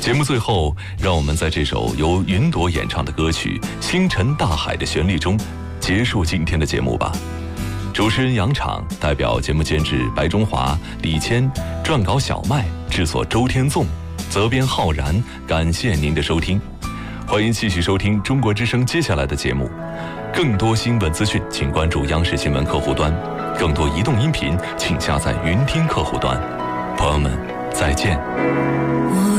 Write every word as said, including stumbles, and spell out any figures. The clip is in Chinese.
节目最后，让我们在这首由云朵演唱的歌曲《星辰大海》的旋律中结束今天的节目吧。主持人杨昶代表节目监制白中华、李谦，撰稿小麦，制作周天纵，责编浩然。感谢您的收听，欢迎继续收听中国之声接下来的节目。更多新闻资讯，请关注央视新闻客户端；更多移动音频，请下载云听客户端。朋友们，再见。